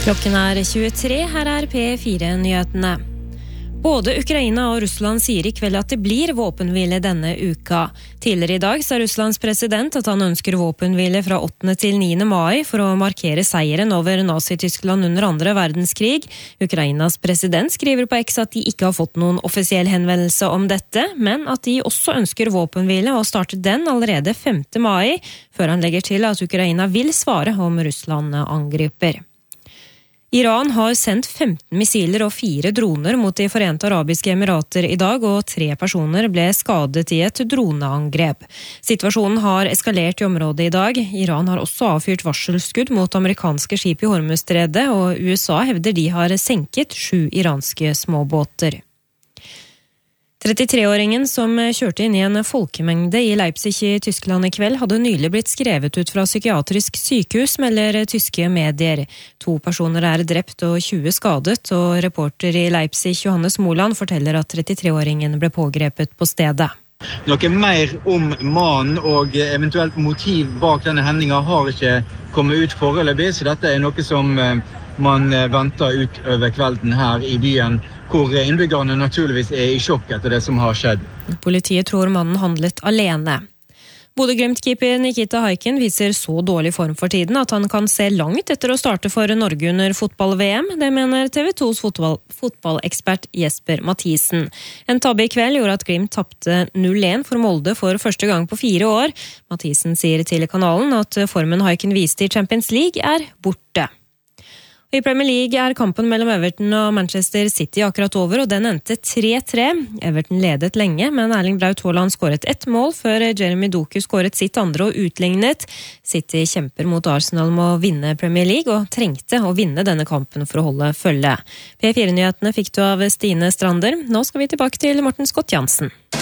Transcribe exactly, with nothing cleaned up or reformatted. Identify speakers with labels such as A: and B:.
A: Klokken er tjuetre, her er P fire-nyhetene. Både Ukraina og Russland sier i kveld at det blir våpenhvile denne uka. Tidligere i dag sa Russlands president at han ønsker våpenhvile fra åttende til niende mai for å markere seieren over Nazi-Tyskland under andre verdenskrig. Ukrainas president skriver på X at de ikke har fått noen offisiell henvendelse om dette, men at de også ønsker våpenhvile og starter den allerede femte mai, før han legger til at Ukraina vil svare om Russland angriper. Iran har sendt femten missiler og fire droner mot de Forente Arabiske Emirater i dag, og tre personer ble skadet i et droneangrep. Situasjonen har eskalert i området i dag. Iran har også avfyrt varselskudd mot amerikanske skip i Hormuzstredet, og U S A hevder de har senket sju iranske småbåter. trettitre-åringen som kjørte inn i en folkemengde i Leipzig i Tyskland i kveld, hadde nylig blitt skrevet ut fra psykiatrisk sykehus, melder tyske medier. To personer er drept og tjue skadet, og reporter i Leipzig, Johannes Moland, forteller at trettitre-åringen ble pågrepet på stedet.
B: Noe mer om mannen og eventuelt motiv bak denne hendingen har ikke kommet ut foreløpig, så dette er noe som man venter ut over kvelden her i byen, hvor innbyggerne naturligvis er i sjokk etter det som har skjedd.
A: Politiet tror mannen handlet alene. Bodø-Glimt-keeper Nikita Haikin viser så dårlig form for tiden at han kan se langt etter å starte for Norge under fotball-V M. Det mener T V tos fotball, fotballekspert Jesper Mathisen. En tabbe i kveld gjorde at Glimt tappte null én for Molde for første gang på fire år. Mathisen sier til kanalen at formen Haikin viste i Champions League er borte. I Premier League er kampen mellom Everton og Manchester City akkurat over, og den endte tre-tre. Everton ledet lenge, men Erling Braut Haaland skåret ett mål før Jeremy Doku skåret sitt andre og utlignet. City kjemper mot Arsenal med å vinne Premier League, og trengte å vinne denne kampen for å holde følge. P fire-nyhetene fikk du av Stine Strander. Nå skal vi tilbake til Morten Scott Jansen.